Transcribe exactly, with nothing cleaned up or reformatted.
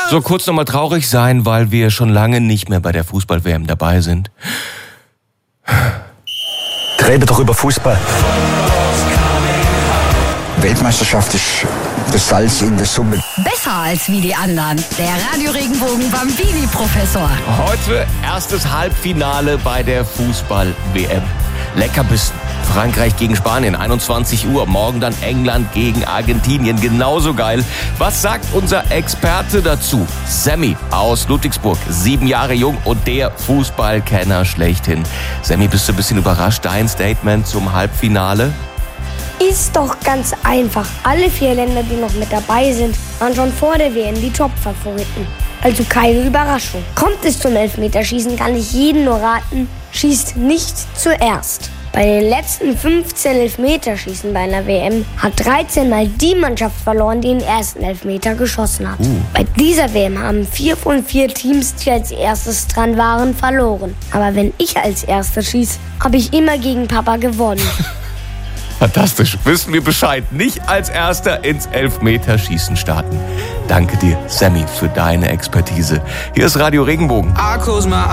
So, kurz nochmal traurig sein, weil wir schon lange nicht mehr bei der Fußball-W M dabei sind. Rede doch über Fußball. Weltmeisterschaft ist das Salz in der Suppe. Besser als wie die anderen. Der Radio Regenbogen Bambini-Professor. Heute erstes Halbfinale bei der Fußball-W M. Leckerbissen. Frankreich gegen Spanien, einundzwanzig Uhr. Morgen dann England gegen Argentinien. Genauso geil. Was sagt unser Experte dazu? Sammy aus Ludwigsburg, sieben Jahre jung und der Fußballkenner schlechthin. Sammy, bist du ein bisschen überrascht? Dein Statement zum Halbfinale? Ist doch ganz einfach. Alle vier Länder, die noch mit dabei sind, waren schon vor der W M die Top-Favoriten. Also keine Überraschung. Kommt es zum Elfmeterschießen, kann ich jeden nur raten, schießt nicht zuerst. Bei den letzten fünfzehn Elfmeterschießen bei einer W M hat dreizehn Mal die Mannschaft verloren, die den ersten Elfmeter geschossen hat. Uh. Bei dieser W M haben vier von vier Teams, die als erstes dran waren, verloren. Aber wenn ich als Erster schieße, habe ich immer gegen Papa gewonnen. Fantastisch. Wissen wir Bescheid. Nicht als Erster ins Elfmeterschießen starten. Danke dir, Sammy, für deine Expertise. Hier ist Radio Regenbogen.